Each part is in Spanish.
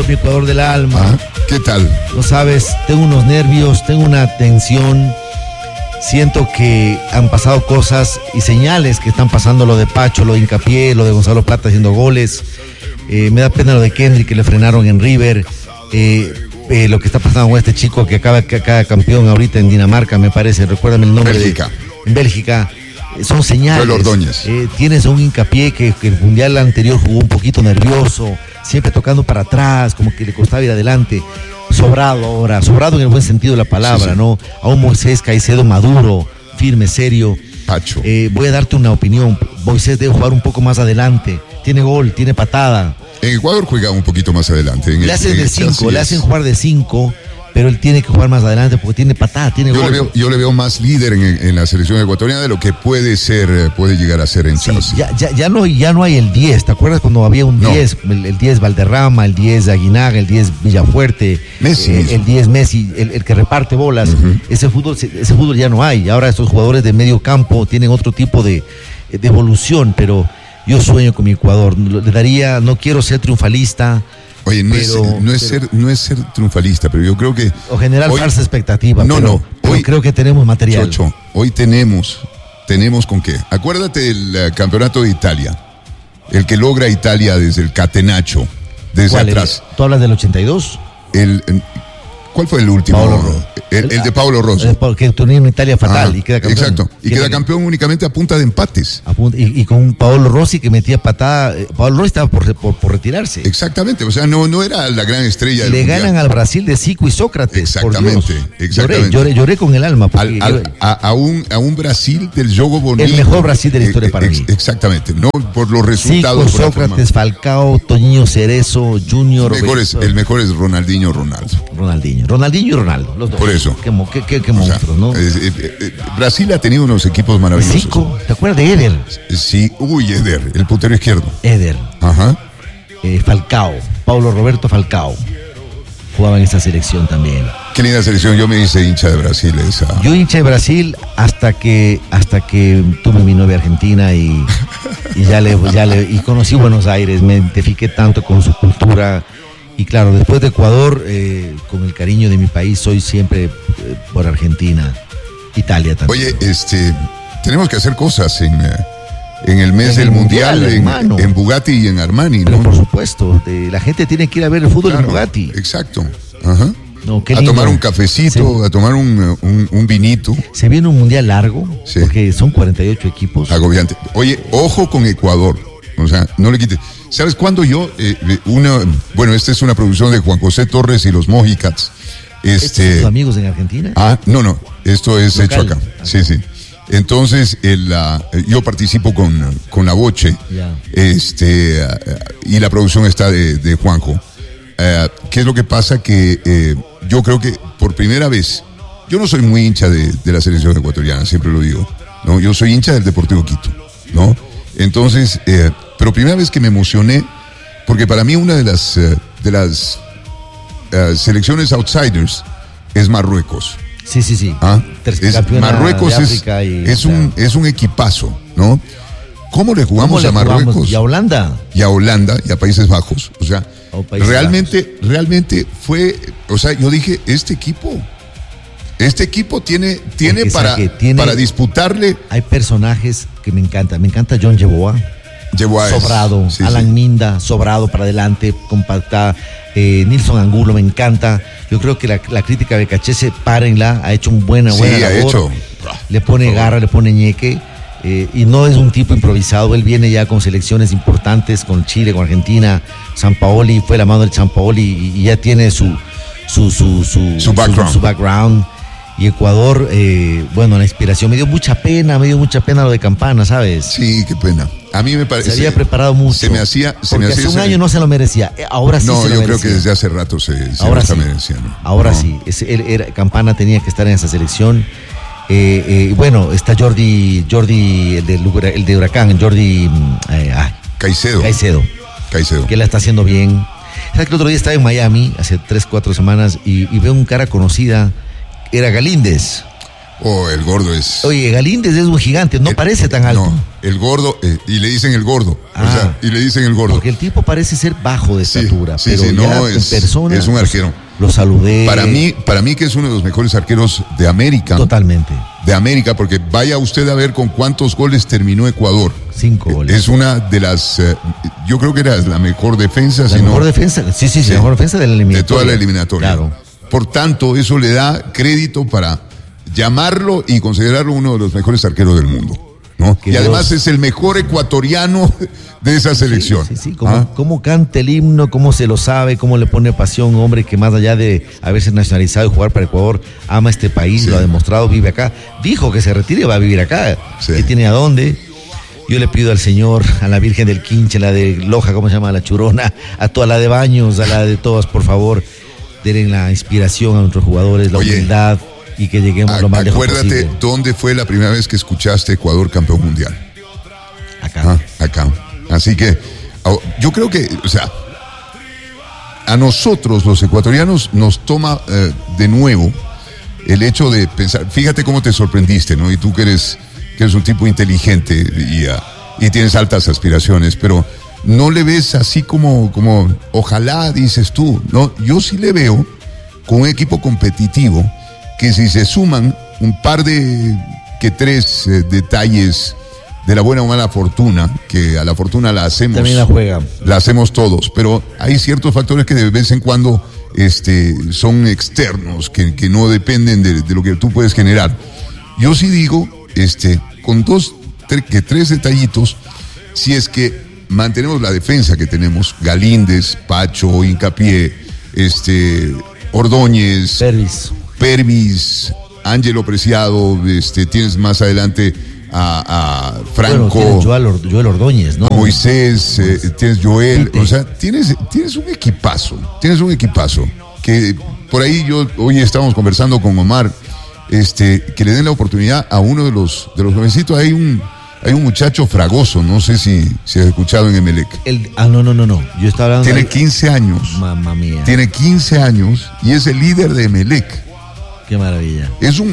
mi Ecuador del alma. Ah, ¿qué tal? No sabes, tengo unos nervios, tengo una tensión. Siento que han pasado cosas y señales que están pasando, lo de Pacho, lo de Hincapié, lo de Gonzalo Plata haciendo goles. Me da pena lo de Kendrick, que le frenaron en River. Lo que está pasando con este chico que acaba campeón ahorita en Dinamarca, me parece. Recuérdame el nombre. Bélgica. En Bélgica. Son señales. Ordóñez. Tienes a un Hincapié que el mundial anterior jugó un poquito nervioso, siempre tocando para atrás, como que le costaba ir adelante. Sobrado ahora, sobrado en el buen sentido de la palabra, sí. ¿No? A un Moisés Caicedo maduro, firme, serio. Pacho. Voy a darte una opinión. Moisés debe jugar un poco más adelante. Tiene gol, tiene patada. En Ecuador juega un poquito más adelante. Le hacen de 5, le hacen jugar de 5, pero él tiene que jugar más adelante porque tiene patada, tiene gol. Yo le veo más líder en la selección ecuatoriana de lo que puede llegar a ser en Chelsea. Ya no hay el 10, ¿te acuerdas cuando había un 10? El 10 Valderrama, el 10 Aguinaga, el 10 Villafuerte, Messi, el 10 Messi, el que reparte bolas. Uh-huh. Ese fútbol ya no hay. Ahora estos jugadores de medio campo tienen otro tipo de evolución, pero yo sueño con mi Ecuador. No quiero ser triunfalista. Oye, no es ser triunfalista, pero yo creo que... O generar falsa expectativa. Hoy creo que tenemos material. Chocho, hoy tenemos con qué. Acuérdate del campeonato de Italia. El que logra Italia desde el Catenaccio, desde atrás. ¿Tú hablas del 82? ¿Cuál fue el último? El de Paolo Rossi. Porque turnó en Italia fatal. Ajá, y queda campeón. Exacto. Y queda campeón únicamente a punta de empates. Y con Paolo Rossi que metía patada. Paolo Rossi estaba por retirarse. Exactamente. O sea, no era la gran estrella del mundial. Le ganan al Brasil de Zico y Sócrates. Exactamente. Lloré con el alma. A un Brasil del Jogo Bonito. El mejor Brasil de la historia para mí. Exactamente. No por los resultados. Zico, Sócrates, Falcao, Toñinho Cerezo, Junior. El mejor es Ronaldinho y Ronaldo. Los dos. Por eso. Qué monstruos, ¿no? Brasil ha tenido unos equipos maravillosos. Zico, ¿te acuerdas de Eder? Sí, Eder, el puntero izquierdo. Eder. Ajá. Falcao, Paulo Roberto Falcao. Jugaba en esa selección también. Qué linda selección, yo me hice hincha de Brasil esa. Yo hincha de Brasil hasta que tuve mi novia argentina y y conocí Buenos Aires, me identifiqué tanto con su cultura. Y claro, después de Ecuador, con el cariño de mi país, soy siempre por Argentina, Italia también. Oye, tenemos que hacer cosas en el mes del Mundial, en Bugatti y en Armani, ¿no? Pero por supuesto, la gente tiene que ir a ver el fútbol en Bugatti. Exacto, ajá. No, a tomar un cafecito, a tomar un vinito. Se viene un Mundial largo, sí. Porque son 48 equipos. Agobiante. Oye, ojo con Ecuador, o sea, no le quites. ¿Sabes cuándo yo? Esta es una producción de Juan José Torres y los Mojicats. ¿Estos son tus amigos en Argentina? No, esto es local. Hecho acá. Sí. Entonces, yo participo con la Boche, y la producción está de Juanjo. ¿Qué es lo que pasa? Que yo creo que por primera vez, yo no soy muy hincha de la selección ecuatoriana, siempre lo digo, ¿no? Yo soy hincha del Deportivo Quito, ¿no? Entonces, pero primera vez que me emocioné, porque para mí una de las selecciones outsiders es Marruecos. Sí. Marruecos es un equipazo, ¿no? ¿Cómo le jugamos a Marruecos? Y a Holanda. Y a Países Bajos. O sea, realmente fue, o sea, yo dije, este equipo tiene para disputarle. Hay personajes que me encantan. Me encanta John Yeboah. Sobrado, Alan Minda, sobrado para adelante, compacta. Nilson Angulo, me encanta. Yo creo que la crítica de Becachese, párenla, ha hecho una buena labor. Le pone garra, le pone ñeque. Y no es un tipo improvisado. Él viene ya con selecciones importantes, con Chile, con Argentina. Sampaoli, fue la mano del Sampaoli y ya tiene su background. Y Ecuador, la inspiración. Me dio mucha pena lo de Campana, ¿sabes? Sí, qué pera. A mí me parece. Se había preparado mucho. Se me hacía hace un año no se lo merecía. Ahora sí se lo merecía. No, yo creo que desde hace rato se lo está mereciendo. Ahora sí. Campana tenía que estar en esa selección. Está Jordi, el de Huracán, Jordi Caicedo. Que la está haciendo bien. ¿Sabes que el otro día estaba en Miami, hace 3-4 semanas, y veo un cara conocida, era Galíndez. El gordo es... Oye, Galíndez es un gigante, no parece tan alto. No, el gordo, y le dicen el gordo. Y le dicen el gordo. Porque el tipo parece ser bajo de estatura, sí, pero sí, ya no, en persona... Es un arquero. Lo saludé. Para mí que es uno de los mejores arqueros de América. Totalmente. De América, porque vaya usted a ver con cuántos goles terminó Ecuador. 5 goles. Es una de las... yo creo que era la mejor defensa. La mejor defensa, sí, la mejor defensa de la eliminatoria. De toda la eliminatoria. Claro. Por tanto, eso le da crédito para llamarlo y considerarlo uno de los mejores arqueros del mundo, ¿no? Y además es el mejor ecuatoriano de esa selección. Sí. Cómo canta el himno, cómo se lo sabe, cómo le pone pasión, un hombre que más allá de haberse nacionalizado y jugar para Ecuador, ama este país, lo ha demostrado, vive acá. Dijo que se retire y va a vivir acá. ¿Qué tiene a dónde? Yo le pido al Señor, a la Virgen del Quinche, la de Loja, ¿cómo se llama? La Churona, a toda la de Baños, a la de todas, por favor, denle la inspiración a nuestros jugadores, la humildad, y que lleguemos lo más lejos posible. Acuérdate, ¿dónde fue la primera vez que escuchaste Ecuador campeón mundial? Acá. Acá. Así que yo creo que, a nosotros los ecuatorianos nos toma de nuevo el hecho de pensar, fíjate cómo te sorprendiste, ¿no? Y tú que eres un tipo inteligente y tienes altas aspiraciones, pero no le ves así como ojalá, dices tú, ¿no? Yo sí le veo con un equipo competitivo que si se suman un par de tres detalles de la buena o mala fortuna, que a la fortuna la hacemos. También la juega. La hacemos todos, pero hay ciertos factores que de vez en cuando son externos, que no dependen de lo que tú puedes generar. Yo sí digo, con tres detallitos, si es que mantenemos la defensa que tenemos, Galíndez, Pacho, Hincapié, Ordóñez, Pervis, Ángelo Preciado, tienes más adelante a Franco, bueno, Joel Ordóñez, ¿no? Moisés, tienes Joel, o sea, tienes un equipazo, que por ahí hoy estábamos conversando con Omar, que le den la oportunidad a uno de los jovencitos. Hay un muchacho Fragoso, no sé si has escuchado en Emelec. No. Yo estaba hablando. Tiene 15 años. Mamma mía. Tiene 15 años y es el líder de Emelec. Qué maravilla.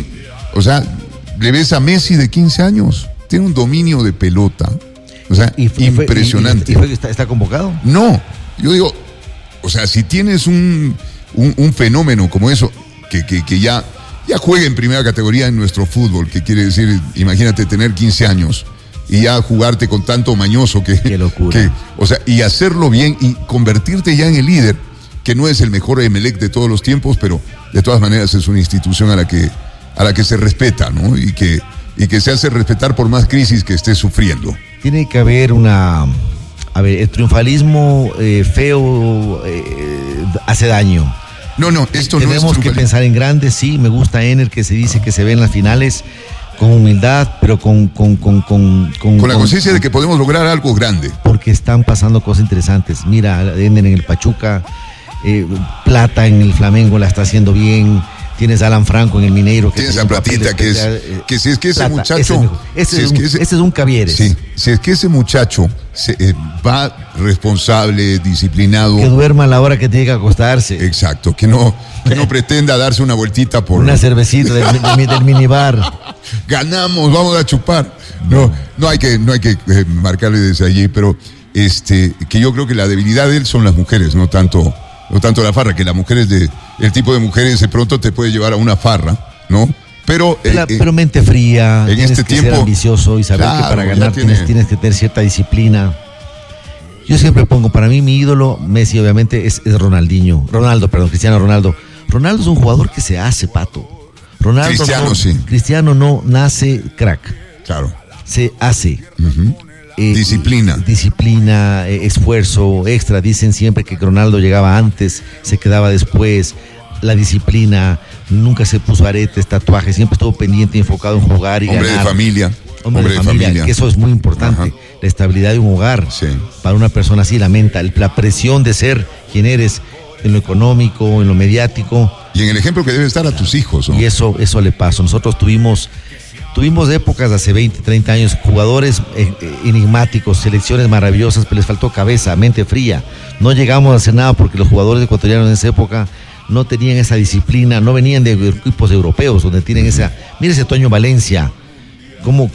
Le ves a Messi de 15 años. Tiene un dominio de pelota. Impresionante. ¿Y está convocado? No. Yo digo, si tienes un fenómeno como eso, que ya juega en primera categoría en nuestro fútbol, que quiere decir, imagínate tener 15 años y ya jugarte con tanto mañoso qué locura. Y hacerlo bien y convertirte ya en el líder, que no es el mejor Emelec de todos los tiempos, pero de todas maneras es una institución a la que se respeta, ¿no? Y que se hace respetar por más crisis que esté sufriendo. Tiene que haber el triunfalismo feo hace daño. No, esto no es. Tenemos que pensar en grande, sí. Me gusta Ener, que se dice que se ve en las finales con humildad, pero con la conciencia de que podemos lograr algo grande. Porque están pasando cosas interesantes. Mira, Ener en el Pachuca, Plata en el Flamengo la está haciendo bien. Tienes a Alan Franco en el Mineiro. Tienes a Platita, que si es que ese Plata, muchacho... Ese es un Cavieres. Sí, si es que ese muchacho va responsable, disciplinado... Que duerma a la hora que tiene que acostarse. Exacto, que no pretenda darse una vueltita por... Una cervecita del minibar. Ganamos, vamos a chupar. No hay que marcarle desde allí, pero que yo creo que la debilidad de él son las mujeres, no tanto la farra, que las mujeres el tipo de mujeres de pronto te puede llevar a una farra, ¿no? Pero mente fría, en tienes que ser ambicioso y saber que para ganar tienes que tener cierta disciplina. Yo siempre pongo, para mí mi ídolo, Messi obviamente es Cristiano Ronaldo. Ronaldo es un jugador que se hace, Pato. Cristiano no nace crack. Claro. Se hace. Uh-huh. Disciplina, esfuerzo extra. Dicen siempre que Ronaldo llegaba antes, se quedaba después. La disciplina, nunca se puso aretes, tatuajes, siempre estuvo pendiente y enfocado en jugar y ganar. Hombre de familia, que eso es muy importante. Ajá. La estabilidad de un hogar. Sí. Para una persona así, la presión de ser quien eres en lo económico, en lo mediático. Y en el ejemplo que debe estar a tus hijos, ¿no? Y eso le pasó. Nosotros tuvimos épocas hace 20, 30 años, jugadores enigmáticos, selecciones maravillosas, pero les faltó cabeza, mente fría. No llegamos a hacer nada porque los jugadores ecuatorianos en esa época no tenían esa disciplina, no venían de equipos europeos donde tienen esa. Mira ese Toño Valencia, cómo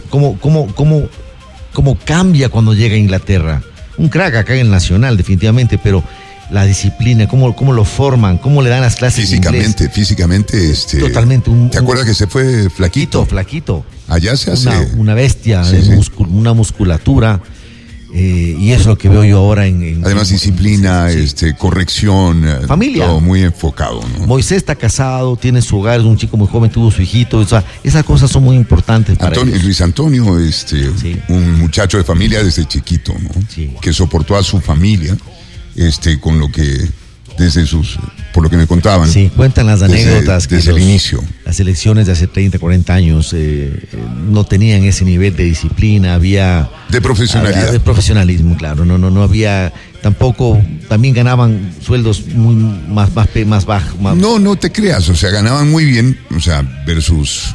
cambia cuando llega a Inglaterra. Un crack acá en el Nacional, definitivamente, pero la disciplina, cómo lo forman, cómo le dan las clases físicamente, totalmente. ¿Te acuerdas que se fue flaquito? Allá se hace una bestia, sí. Una musculatura. Y es lo que veo yo ahora además disciplina, corrección, familia, todo muy enfocado, ¿no? Moisés está casado, tiene su hogar, es un chico muy joven, tuvo su hijito, o sea, esas cosas son muy importantes para ellos. Luis Antonio, un muchacho de familia desde chiquito, ¿no? Sí. Que soportó a su familia, con lo que por lo que me contaban. Sí, cuentan las anécdotas desde el inicio. Las elecciones de hace 30, 40 años no tenían ese nivel de disciplina, había... De profesionalidad. De profesionalismo, claro. No había... Tampoco... También ganaban sueldos muy más bajos. No te creas, o sea, ganaban muy bien, o sea, versus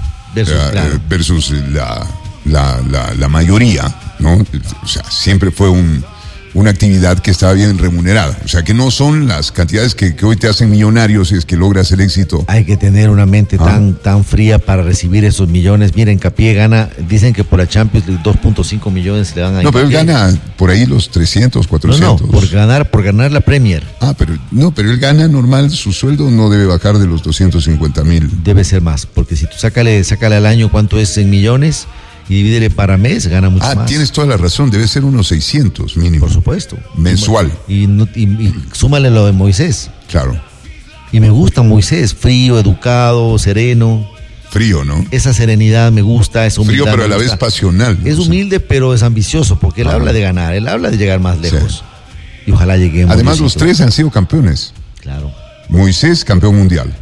la mayoría, ¿no? O sea, siempre fue una actividad que estaba bien remunerada. O sea, que no son las cantidades que hoy te hacen millonario si es que logras el éxito. Hay que tener una mente tan fría para recibir esos millones. Mira, Hincapié gana, dicen que por la Champions 2.5 millones le dan a Hincapié. No, pero él gana por ahí los 300, 400. No, por ganar la Premier. Pero él gana normal, su sueldo no debe bajar de los 250,000. Debe ser más, porque si tú sácale al año cuánto es en millones y divídele para mes, gana mucho más. Tienes toda la razón, debe ser unos 600 mínimo. Por supuesto. Mensual. Y súmale lo de Moisés. Claro. Y me gusta Moisés, frío, educado, sereno. Frío, ¿no? Esa serenidad me gusta, esa humildad. Frío, pero a la vez pasional. Es humilde, pero es ambicioso, porque él habla de ganar, él habla de llegar más lejos. Sí. Y ojalá lleguemos. Además, los tres han sido campeones. Claro. Moisés, campeón mundial.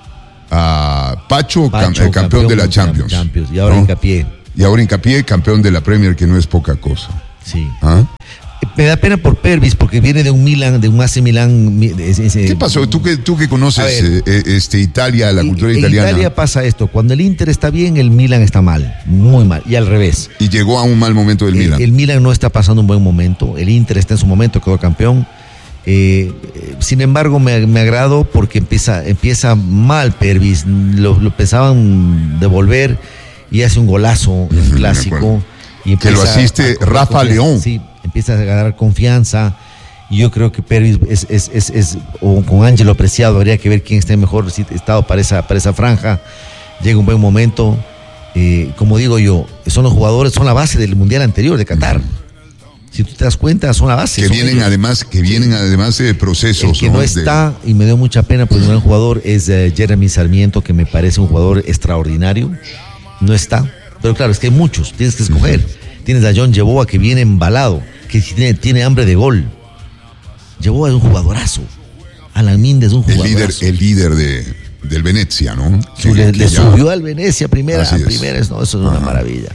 Pacho campeón de la Champions. Y ahora Hincapié, campeón de la Premier, que no es poca cosa. Sí. Me da pena por Pervis, porque viene de un Milan, de un AC Milan. ¿Qué pasó? Tú que conoces Italia, la cultura italiana. En Italia pasa esto, cuando el Inter está bien, el Milan está mal, muy mal, y al revés. Y llegó a un mal momento del Milan. El Milan no está pasando un buen momento, el Inter está en su momento, quedó campeón. Sin embargo, me agradó porque empieza mal Pervis, lo pensaban devolver y hace un golazo en clásico. Y que lo asiste Rafa León. Sí, empieza a ganar confianza. Y yo creo que Pervis o con Ángelo Preciado, habría que ver quién está en mejor estado para esa franja. Llega un buen momento. Como digo yo, son los jugadores, son la base del Mundial anterior de Qatar. Si tú te das cuenta, son la base. Que vienen además de procesos. El que no está, y me dio mucha pena porque un gran jugador, es Jeremy Sarmiento, que me parece un jugador extraordinario. No está. Pero claro, es que hay muchos, tienes que escoger. Tienes a John Yeboah, que viene embalado, que tiene hambre de gol. Yeboah es un jugadorazo. Alan Minda es un jugadorazo. El líder del Venezia, ¿no? Le subió al Venecia primera. Eso es una maravilla.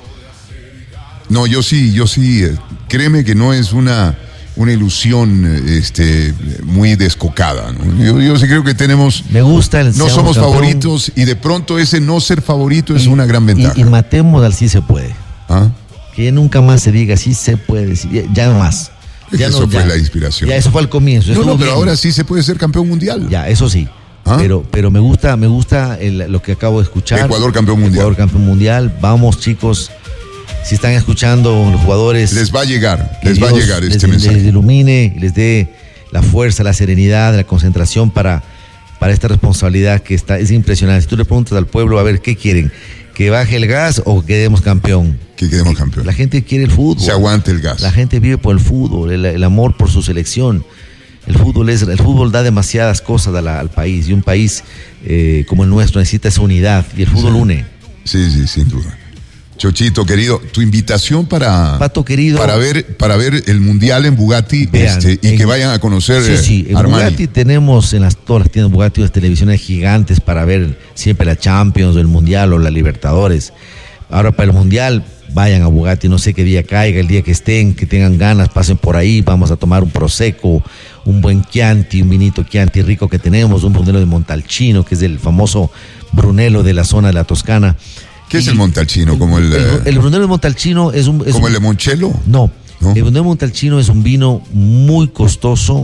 No, yo sí, créeme que no es una ilusión muy descocada, ¿no? Yo sí creo que tenemos. Me gusta no somos favoritos, y de pronto ese no ser favorito es una gran ventaja. Y matemos al sí se puede. Que nunca más se diga sí se puede, ya no más. Eso fue la inspiración. Ya eso fue al comienzo. Pero ahora sí se puede ser campeón mundial. Ya, eso sí. Pero me gusta lo que acabo de escuchar. Ecuador campeón mundial. Vamos, chicos. Si están escuchando los jugadores, les va a llegar este mensaje. Les ilumine y les dé la fuerza, la serenidad, la concentración para esta responsabilidad que es impresionante. Si tú le preguntas al pueblo, a ver, ¿qué quieren? ¿Que baje el gas o que quedemos campeón? Que quedemos campeón. La gente quiere el fútbol. Se aguante el gas. La gente vive por el fútbol, el amor por su selección. El fútbol da demasiadas cosas al país, y un país como el nuestro necesita esa unidad, y el fútbol une. Sí, sin duda. Chochito, querido, tu invitación Pato, querido, para ver el Mundial en Bugatti. Vean, y que vayan a conocer en Armani. Bugatti tenemos todas las tiendas Bugatti, las televisiones gigantes para ver siempre la Champions, o el Mundial o la Libertadores. Ahora para el Mundial vayan a Bugatti, no sé qué día caiga, el día que estén, que tengan ganas, pasen por ahí, vamos a tomar un Prosecco, un buen Chianti, un vinito Chianti rico que tenemos, un Brunello de Montalcino, que es el famoso Brunello de la zona de la Toscana. ¿Qué es el Montalcino? El Brunello de Montalcino es un... ¿Como el Limoncello? No. El Brunello de Montalcino es un vino muy costoso,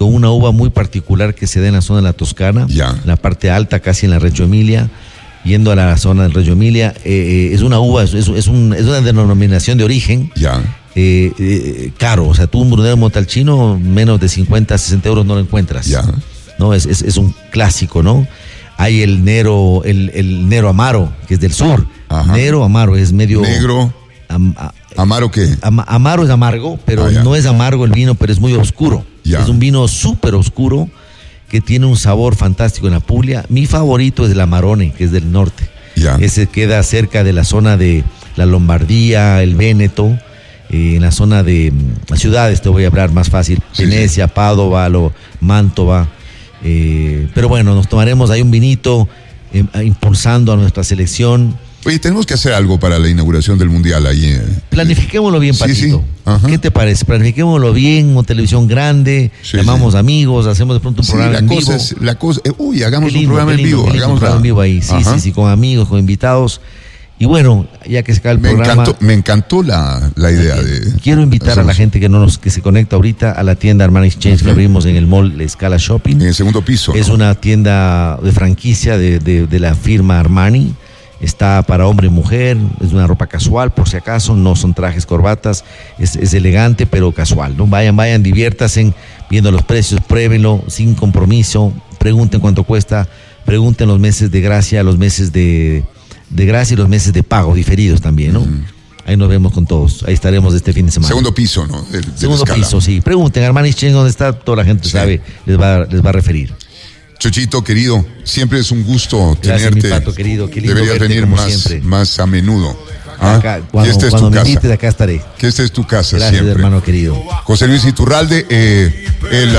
con una uva muy particular que se da en la zona de la Toscana, en la parte alta, casi en la Reggio Emilia, yendo a la zona del Reggio Emilia. Es una uva, es una denominación de origen. Caro, o sea, tú un Brunello Montalcino menos de 50, 60 euros no lo encuentras. ¿No? Es un clásico, ¿no? Hay el Nero Amaro, que es del sur. Nero Amaro es medio... Negro. ¿Amaro qué? Amaro es amargo, pero no es amargo el vino, pero es muy oscuro. Es un vino súper oscuro que tiene un sabor fantástico en la Puglia. Mi favorito es el Amarone, que es del norte. Ese queda cerca de la zona de la Lombardía, el Véneto, en la zona de las ciudades, te voy a hablar más fácil, Venecia, Padova, Mantova. Pero bueno, nos tomaremos ahí un vinito impulsando a nuestra selección. Oye, tenemos que hacer algo para la inauguración del Mundial ahí. Planifiquémoslo bien, Patito. ¿Qué te parece? Planifiquémoslo bien, una televisión grande, llamamos amigos, hacemos de pronto un programa en vivo. Hagamos un programa en vivo. Hagamos un programa en vivo ahí, sí, con amigos, con invitados. Y bueno, ya que se acaba el programa... Me encantó la idea de... Quiero invitar a la gente que se conecta ahorita a la tienda Armani Exchange que abrimos en el mall Scala Shopping. En el segundo piso. Es una tienda de franquicia de la firma Armani. Está para hombre y mujer, es una ropa casual, por si acaso, no son trajes, corbatas, es elegante, pero casual, ¿no? Vayan, diviértanse, viendo los precios, pruébenlo, sin compromiso, pregunten cuánto cuesta, pregunten los meses de gracia, los meses de gracia y los meses de pago diferidos también, ¿no? Ahí nos vemos con todos, ahí estaremos este fin de semana. Segundo piso, ¿no? Segundo piso, sí. Pregunten, Armani Exchange, ¿dónde está? Toda la gente sabe, les va a referir. Chochito, querido, siempre es un gusto tenerte. Mi Pato, querido. Deberías venir más a menudo. Acá, cuando me invites, acá estaré. Que esta es tu casa. Gracias, siempre. Hermano querido. José Luis Iturralde, el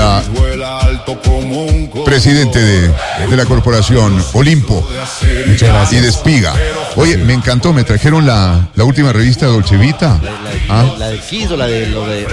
presidente de la corporación Olimpo. Muchas gracias. Y de Espiga. Oye, me encantó, me trajeron la última revista Dolce Vita. ¿La de Kiss o la de